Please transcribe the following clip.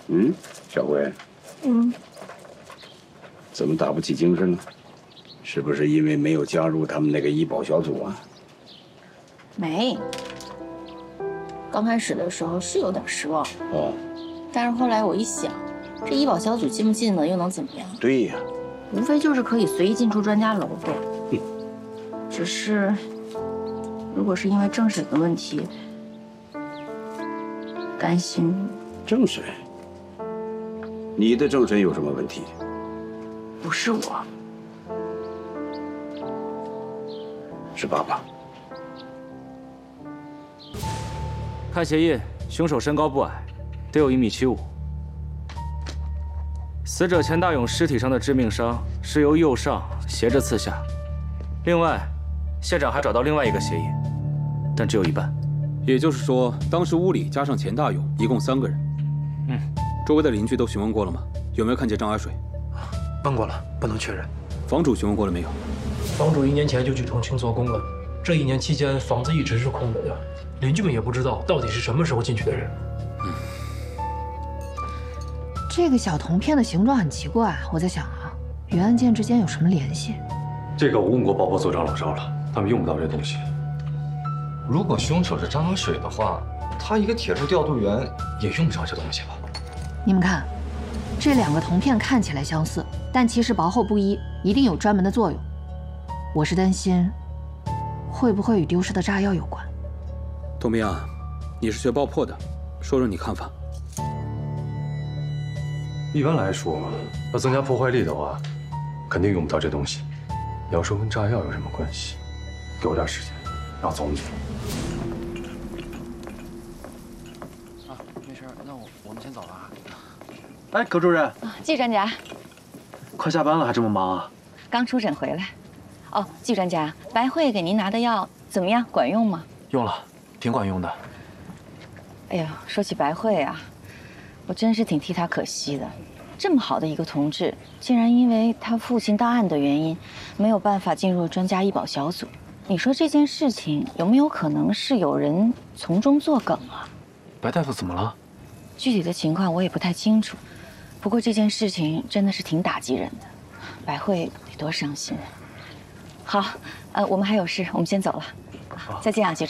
嗯，小辉。怎么打不起精神了？是不是因为没有加入他们那个医保小组啊？ 没。刚开始的时候是有点失望。 哦。 但是后来我一想，这医保小组进不进呢，又能怎么样？ 对呀。 无非就是可以随意进出专家楼呗。只是，如果是因为政审的问题，担心。 政审？你的政审有什么问题？ 不是我， 是爸爸。 看协议，凶手身高不矮，得有1.75米。死者钱大勇尸体上的致命伤是由右上斜着刺下。另外，现场还找到另外一个协议，但只有一半。 也就是说，当时屋里加上钱大勇，一共3个人。周围的邻居都询问过了吗？有没有看见张阿水？ 问过了，不能确认。 房主询问过了没有？ 房主1年前就去重庆做工了，这1年期间房子一直是空的呀，邻居们也不知道到底是什么时候进去的人。 这个小铜片的形状很奇怪，我在想啊，与案件之间有什么联系？ 这个我问过包包所长老赵了，他们用不到这东西。如果凶手是张阿水的话，他一个铁路调度员也用不着这东西吧？ 你们看，这2个铜片看起来相似，但其实薄厚不一，一定有专门的作用。我是担心，会不会与丢失的炸药有关？ 董明啊，你是学爆破的，说说你看法。 一般来说，要增加破坏力的话，肯定用不到这东西。你要说跟炸药有什么关系，给我点时间，让我总结。 啊，没事，那我们先走了啊。 哎，葛主任， 季专家， 快下班了还这么忙啊？ 刚出诊回来。哦，季专家，白慧给您拿的药怎么样？管用吗？ 用了，挺管用的。 哎呀，说起白慧啊，我真是挺替她可惜的。这么好的一个同志，竟然因为他父亲到案的原因，没有办法进入专家医保小组。你说这件事情有没有可能是有人从中作梗啊？ 白大夫怎么了？ 具体的情况我也不太清楚，不过这件事情真的是挺打击人的，白慧得多伤心啊！好，我们还有事，我们先走了。再见啊，局长。